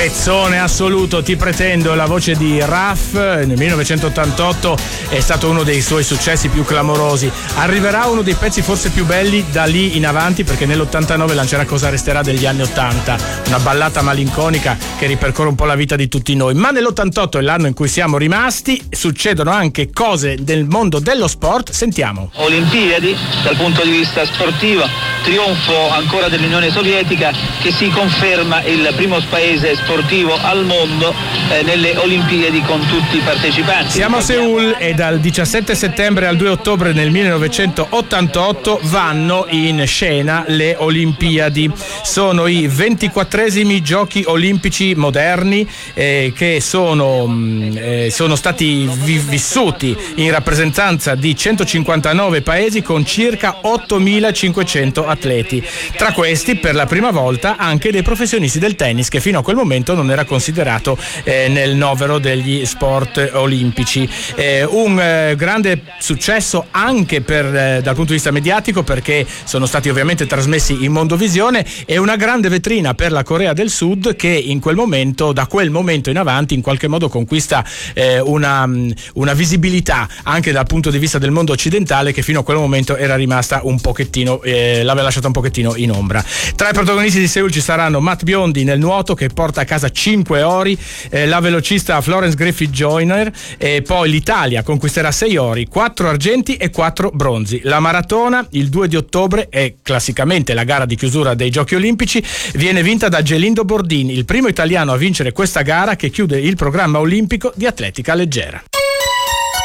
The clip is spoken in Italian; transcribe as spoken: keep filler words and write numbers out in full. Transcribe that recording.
Pezzone assoluto, Ti pretendo, la voce di Raf. Nel millenovecentottantotto è stato uno dei suoi successi più clamorosi. Arriverà uno dei pezzi forse più belli da lì in avanti, perché nell'ottantanove lancerà Cosa resterà degli anni ottanta, una ballata malinconica che ripercorre un po' la vita di tutti noi. Ma nell'ottantotto è l'anno in cui siamo rimasti, succedono anche cose nel mondo dello sport. Sentiamo. Olimpiadi dal punto di vista sportivo, trionfo ancora dell'Unione Sovietica che si conferma il primo paese sportivo al mondo eh, nelle Olimpiadi con tutti i partecipanti. Siamo a Seul e dal diciassette settembre al due ottobre del millenovecentottantotto vanno in scena le Olimpiadi. Sono i ventiquattresimi giochi olimpici moderni eh, che sono, mh, eh, sono stati vi- vissuti in rappresentanza di centocinquantanove paesi con circa ottomilacinquecento atleti. Tra questi, per la prima volta, anche dei professionisti del tennis, che fino a quel momento non era considerato eh, nel novero degli sport olimpici. Eh, un eh, grande successo anche per, eh, dal punto di vista mediatico, perché sono stati ovviamente trasmessi in mondovisione, e una grande vetrina per la Corea del Sud, che in quel momento, da quel momento in avanti, in qualche modo conquista eh, una, una visibilità anche dal punto di vista del mondo occidentale, che fino a quel momento era rimasta un pochettino, eh, l'aveva lasciata un pochettino in ombra. Tra i protagonisti di Seul ci saranno Matt Biondi nel nuoto, che porta a casa cinque ori, eh, la velocista Florence Griffith Joyner, e poi l'Italia conquisterà sei ori, quattro argenti e quattro bronzi. La maratona, il due di ottobre, è classicamente la gara di chiusura dei Giochi Olimpici, viene vinta da Gelindo Bordin, il primo italiano a vincere questa gara che chiude il programma olimpico di atletica leggera.